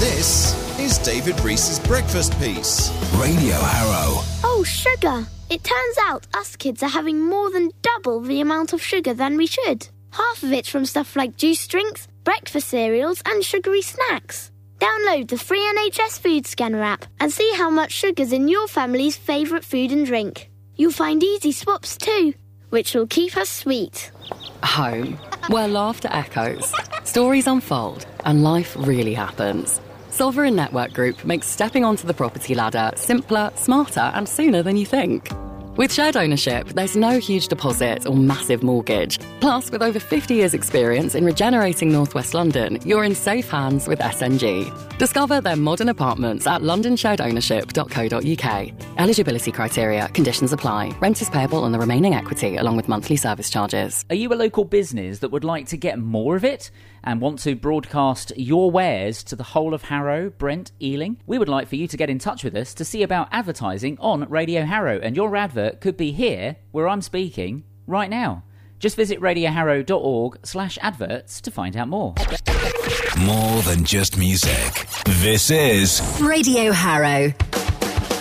This is David Reese's Breakfast Piece. Radio Harrow. Oh, sugar. It turns out us kids are having more than double the amount of sugar than we should. Half of it's from stuff like juice drinks, breakfast cereals and sugary snacks. Download the free NHS Food Scanner app and see how much sugar's in your family's favourite food and drink. You'll find easy swaps too, which will keep us sweet. Home, where laughter echoes, stories unfold, and life really happens. Sovereign Network Group makes stepping onto the property ladder simpler, smarter, and sooner than you think. With shared ownership, there's no huge deposit or massive mortgage. Plus, with over 50 years' experience in regenerating North West London, you're in safe hands with SNG. Discover their modern apartments at londonsharedownership.co.uk. Eligibility criteria, conditions apply. Rent is payable on the remaining equity along with monthly service charges. Are you a local business that would like to get more of it and want to broadcast your wares to the whole of Harrow, Brent, Ealing? We would like for you to get in touch with us to see about advertising on Radio Harrow, and your advert could be here where I'm speaking right now. Just visit radioharrow.org/adverts to find out more. More than just music. This is Radio Harrow.